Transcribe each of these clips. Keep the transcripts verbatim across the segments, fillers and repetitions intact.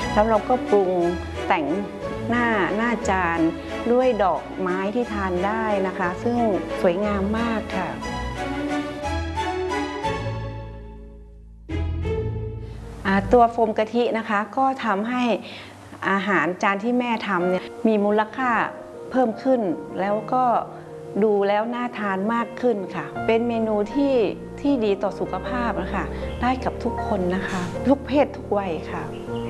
แล้วเราก็ปรุงแต่งหน้าหน้าจานด้วยดอกไม้ที่ทานได้นะคะซึ่งสวยงามมากค่ะตัวโฟมกะทินะคะก็ทำให้อาหารจานที่แม่ทำเนี่ยมีมูลค่าเพิ่มขึ้นแล้วก็ดูแล้วน่าทานมากขึ้นค่ะเป็นเมนูที่ที่ดีต่อสุขภาพนะคะได้กับทุกคนนะคะทุกเพศทุกวัยค่ะ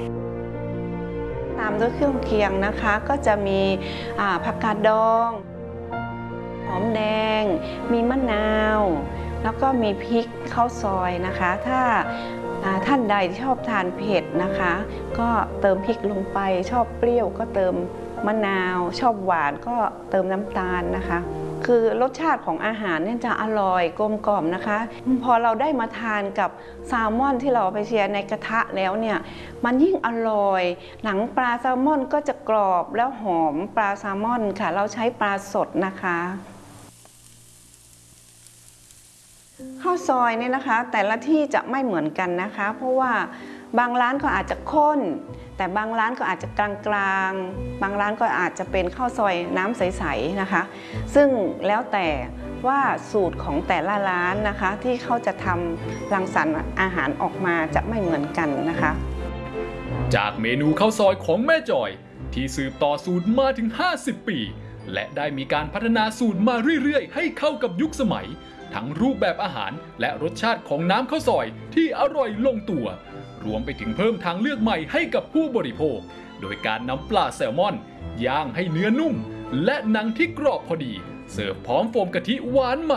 ตามด้วยเครื่องเคียงนะคะก็จะมีผักกาดดองหอมแดงมีมะนาวแล้วก็มีพริกข้าวซอยนะคะถ้าท่านใดชอบทานเผ็ดนะคะก็เติมพริกลงไปชอบเปรี้ยวก็เติมมะนาวชอบหวานก็เติมน้ำตาลนะคะคือรสชาติของอาหารเนี่ยจะอร่อยกลมกล่อมนะคะพอเราได้มาทานกับแซลมอนที่เราไปเชียร์ในกระทะแล้วเนี่ยมันยิ่งอร่อยหนังปลาแซลมอนก็จะกรอบแล้วหอมปลาแซลมอนค่ะเราใช้ปลาสดนะคะข้าวซอยเนี่ยนะคะแต่ละที่จะไม่เหมือนกันนะคะเพราะว่าบางร้านก็อาจจะข้นแต่บางร้านก็อาจจะกลางๆบางร้านก็อาจจะเป็นข้าวซอยน้ำใสๆนะคะซึ่งแล้วแต่ว่าสูตรของแต่ละร้านนะคะที่เขาจะทำรังสรรค์อาหารออกมาจะไม่เหมือนกันนะคะจากเมนูข้าวซอยของแม่จอยที่สืบต่อสูตรมาถึงห้าสิบปีและได้มีการพัฒนาสูตรมาเรื่อยๆให้เข้ากับยุคสมัยทั้งรูปแบบอาหารและรสชาติของน้ำข้าวซอยที่อร่อยลงตัวรวมไปถึงเพิ่มทางเลือกใหม่ให้กับผู้บริโภคโดยการนำปลาแซลมอนย่างให้เนื้อนุ่มและหนังที่กรอบพอดีเสิร์ฟพร้อมโฟมกะทิหวานมัน